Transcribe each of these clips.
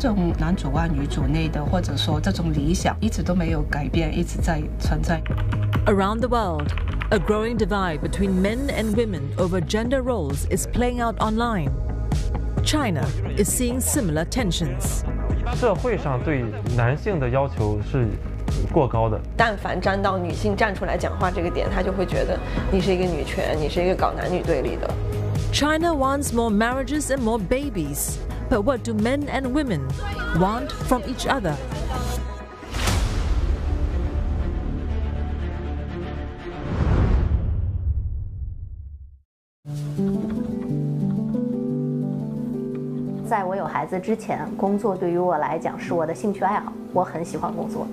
种男主外女主内的，或者说这种理想，一直都没有改变，一直在存在。 Around the world, a growing divide between men and women over gender roles is playing out online. China is seeing similar tensions. 社会上对男性的要求是过高的。 但凡沾到女性站出来讲话这个点，他就会觉得你是一个女权，你是一个搞男女对立的。 China wants more marriages and more babies, but what do men and women want from each other? 在我有孩子之前，工作对于我来讲是我的兴趣爱好，我很喜欢工作。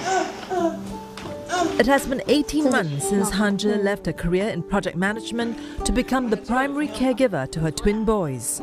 It has been 18 months since Hanje left her career in project management to become the primary caregiver to her twin boys.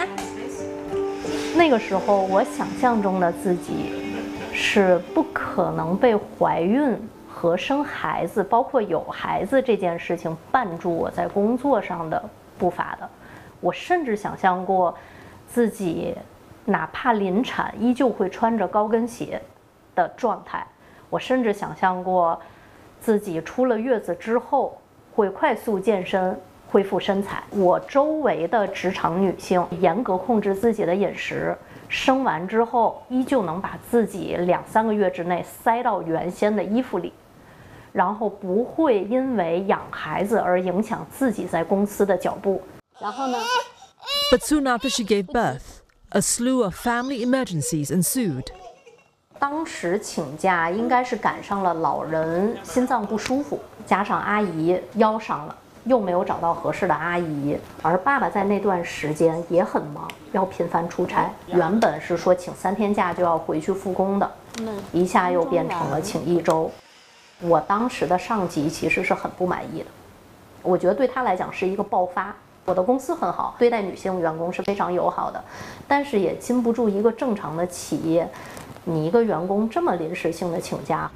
那个时候，我想象中的自己是不可能被怀孕和生孩子，包括有孩子这件事情绊住我在工作上的步伐的。我甚至想象过自己哪怕临产依旧会穿着高跟鞋的状态。我甚至想象过自己出了月子之后会快速健身恢复身材。我周围的职场女性严格控制自己的饮食，生完之后依旧能把自己2-3个月之内塞到原先的衣服里，然后不会因为养孩子而影响自己在公司的脚步。然后呢？ But soon after she gave birth, a slew of family emergencies ensued. 当时请假应该是赶上了老人心脏不舒服，加上阿姨腰伤了，又没有找到合适的阿姨，而爸爸在那段时间也很忙，要频繁出差。原本是说请3天假就要回去复工的，一下又变成了请1周。我当时的上级其实是很不满意的，我觉得对他来讲是一个爆发。 我的公司很好，对待女性员工是非常友好的，但是也禁不住一个正常的企业，你一个员工这么临时性的请假。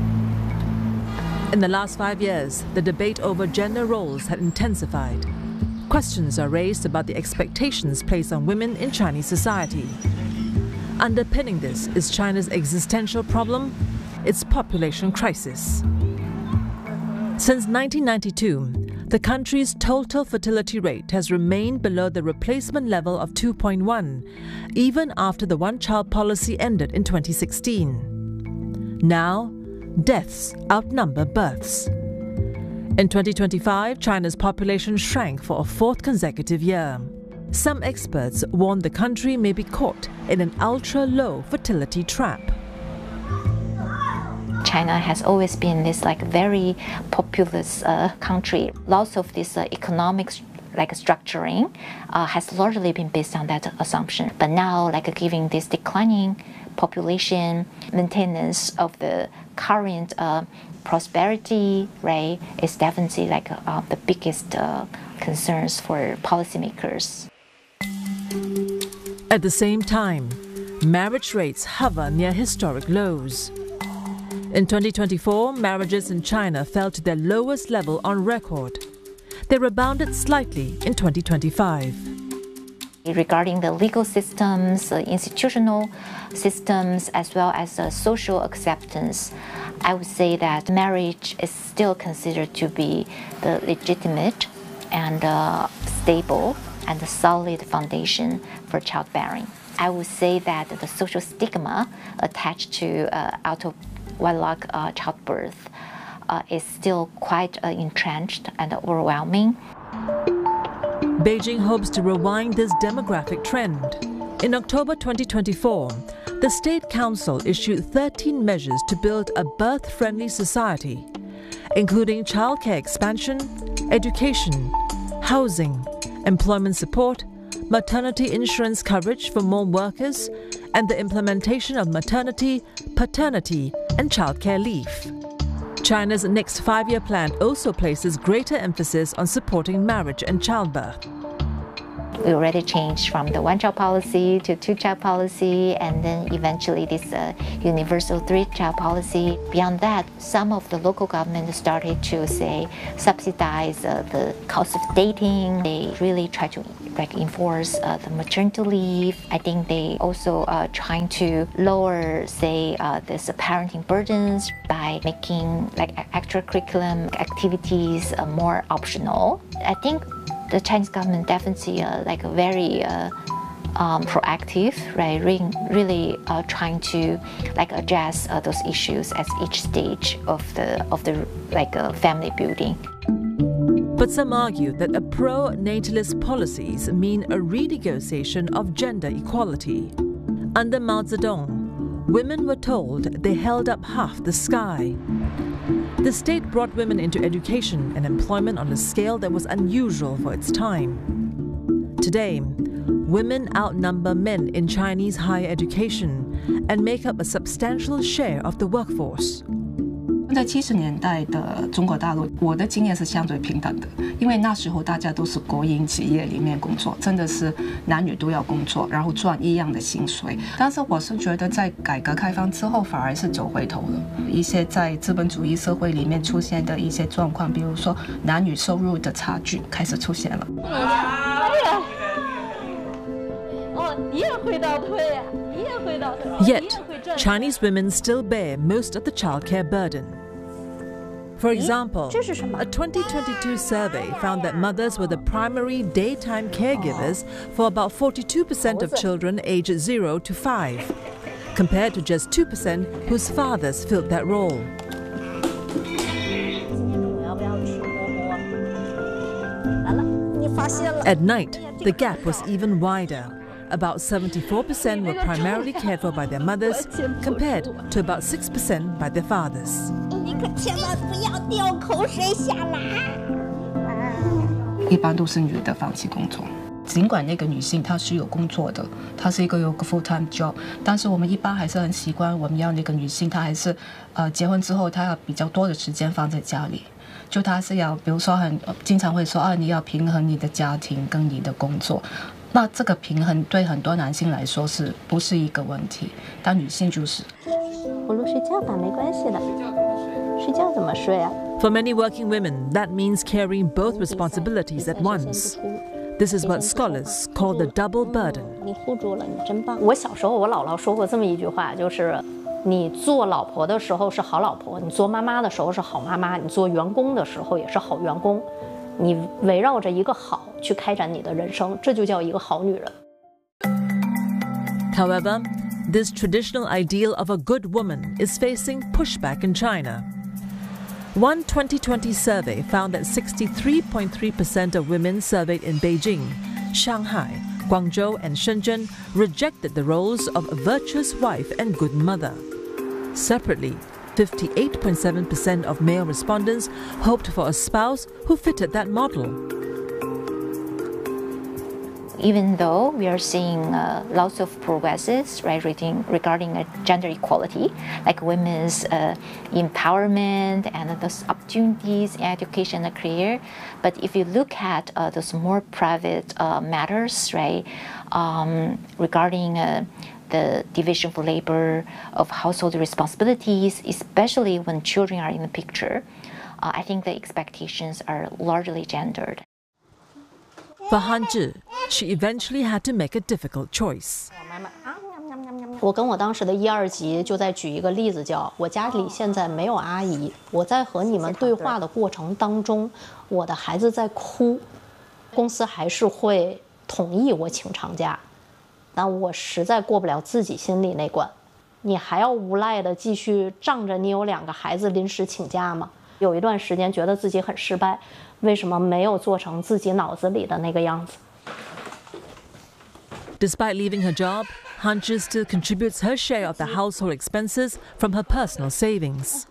In the last 5 years, the debate over gender roles had intensified. Questions are raised about the expectations placed on women in Chinese society. Underpinning this is China's existential problem, its population crisis. Since 1992, the country's total fertility rate has remained below the replacement level of 2.1, even after the one-child policy ended in 2016. Now, deaths outnumber births. In 2025, China's population shrank for a 4th consecutive year. Some experts warn the country may be caught in an ultra-low fertility trap. China has always been this very populous country. Lots of this economic structuring has largely been based on that assumption. But now, given this declining population, maintenance of the current prosperity rate is definitely the biggest concerns for policymakers. At the same time, marriage rates hover near historic lows. In 2024, marriages in China fell to their lowest level on record. They rebounded slightly in 2025. Regarding the legal systems, institutional systems, as well as social acceptance, I would say that marriage is still considered to be the legitimate and stable and solid foundation for childbearing. I would say that the social stigma attached to out-of-wedlock childbirth is still quite entrenched and overwhelming. Beijing hopes to rewind this demographic trend. In October 2024, the State Council issued 13 measures to build a birth-friendly society, including childcare expansion, education, housing, employment support, maternity insurance coverage for more workers, and the implementation of maternity, paternity, and childcare leave. China's next 5-year plan also places greater emphasis on supporting marriage and childbirth. We already changed from the one-child policy to two-child policy, and then eventually this universal three-child policy. Beyond that, some of the local governments started to subsidize the cost of dating. They really try to like enforce the maternity leave. I think they also trying to lower, say, this parenting burdens by making like extracurriculum activities more optional. I think the Chinese government definitely like a very proactive, right? Really trying to like address those issues at each stage of the like family building. But some argue that a pro-natalist policies mean a renegotiation of gender equality. Under Mao Zedong, women were told they held up half the sky. The state brought women into education and employment on a scale that was unusual for its time. Today, women outnumber men in Chinese higher education and make up a substantial share of the workforce. 在70年代的中国大陆，我的经验是相对平等的，因为那时候大家都是国营企业里面工作，真的是男女都要工作，然后赚一样的薪水。但是我是觉得，在改革开放之后，反而是走回头了。一些在资本主义社会里面出现的一些状况，比如说男女收入的差距开始出现了。 Yet, Chinese women still bear most of the childcare burden. For example, a 2022 survey found that mothers were the primary daytime caregivers for about 42% of children aged 0 to 5, compared to just 2% whose fathers filled that role. At night, the gap was even wider. About 74% were primarily cared for by their mothers, compared to about 6% by their fathers. 一般都是女的放弃工作，尽管那个女性她是有工作的，她是有个 full time job， 但是我们一般还是很习惯，我们要那个女性她还是结婚之后她要比较多的时间放在家里。就她是要，比如说经常会说你要平衡你的家庭跟你的工作。那这个平衡对很多男性来说是不是一个问题？但女性就是。 葫芦睡觉吧，没关系的。睡觉怎么睡啊？ For many working women, that means carrying both responsibilities at once. This is what scholars call the double burden. 你护住了，你真棒。我小时候我姥姥说过这么一句话，就是你做老婆的时候是好老婆，你做妈妈的时候是好妈妈，你做员工的时候也是好员工。你围绕着一个好去开展你的人生，这就叫一个好女人。 However, this traditional ideal of a good woman is facing pushback in China. One 2020 survey found that 63.3% of women surveyed in Beijing, Shanghai, Guangzhou and Shenzhen rejected the roles of a virtuous wife and good mother. Separately, 58.7% of male respondents hoped for a spouse who fitted that model. Even though we are seeing lots of progresses, right, regarding gender equality, like women's empowerment and those opportunities in education and career, but if you look at those more private matters, right, regarding the division for labor, of household responsibilities, especially when children are in the picture, I think the expectations are largely gendered. For Han Zhi, she eventually had to make a difficult choice. 我跟我当时的1、2级就在举一个例子，叫我家里现在没有阿姨，我在和你们对话的过程当中，我的孩子在哭，公司还是会同意我请长假，但我实在过不了自己心里那关。你还要无赖的继续仗着你有2个孩子临时请假吗？有一段时间觉得自己很失败，为什么没有做成自己脑子里的那个样子？ Despite leaving her job, Han Zhi still contributes her share of the household expenses from her personal savings.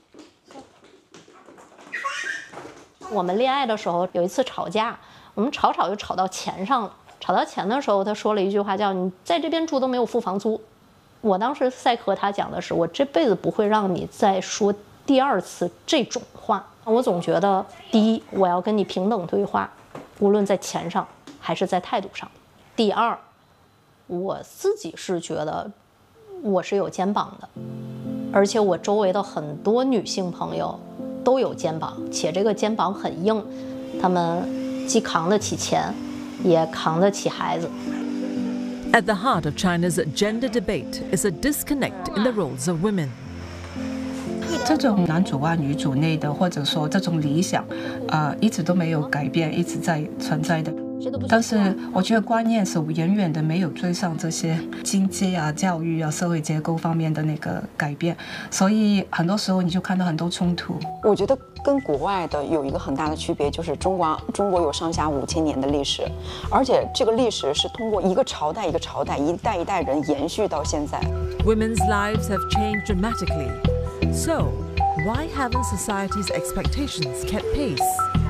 我们恋爱的时候有一次吵架，我们吵就吵到钱上了。吵到钱的时候，他说了一句话叫“你在这边住都没有付房租”。我当时在和他讲的是，我这辈子不会让你再说第2次这种话。我总觉得，第一，我要跟你平等对话，无论在钱上还是在态度上。第二，我自己是觉得我是有肩膀的，而且我周围的很多女性朋友都有肩膀，且这个肩膀很硬，她们既扛得起钱， 也扛得起孩子。 At the heart of China's gender debate is a disconnect in the roles of women. 这种男主外女主内的，或者说这种理想，一直都没有改变，一直在存在的。但是我觉得观念是远远的没有追上这些经济啊、教育啊、社会结构方面的那个改变，所以很多时候你就看到很多冲突。 我觉得跟国外的有一个很大的区别，就是中国有上下5000年的历史，而且这个历史是通过一个朝代一个朝代、一代一代人延续到现在。 Women's lives have changed dramatically. So, why haven't society's expectations kept pace?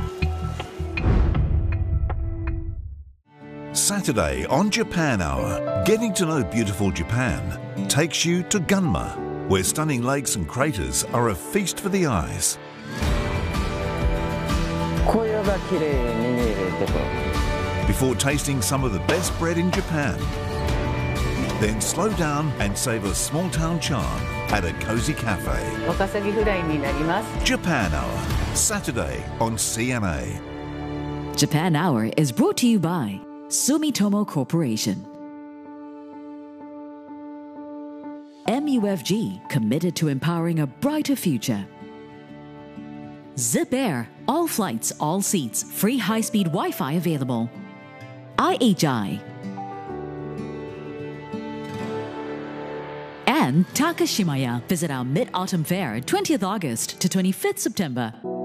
Saturday on Japan Hour, getting to know beautiful Japan takes you to Gunma, where stunning lakes and craters are a feast for the eyes. Before tasting some of the best bread in Japan, then slow down and savor small town charm at a cozy cafe. Japan Hour, Saturday on CNA. Japan Hour is brought to you by Sumitomo Corporation. MUFG, committed to empowering a brighter future. Zip Air, all flights, all seats, free high-speed Wi-Fi available. IHI. And Takashimaya. Visit our Mid-Autumn Fair, 20th August to 25th September.